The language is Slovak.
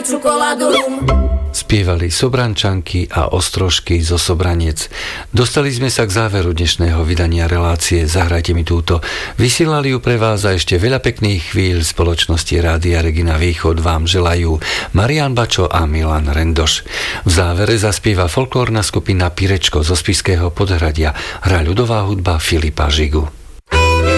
čokoládu rum. Spievali Sobrančanky a Ostrožky zo Sobranec. Dostali sme sa k záveru dnešného vydania relácie Zahrajte mi túto. Vysielali ju pre vás a ešte veľa pekných chvíľ spoločnosti Rádia Regina Východ vám želajú Marián Bačo a Milan Rendoš. V závere zaspieva folklórna skupina Pirečko zo Spišského Podhradia, hrá ľudová hudba Filipa Žigu.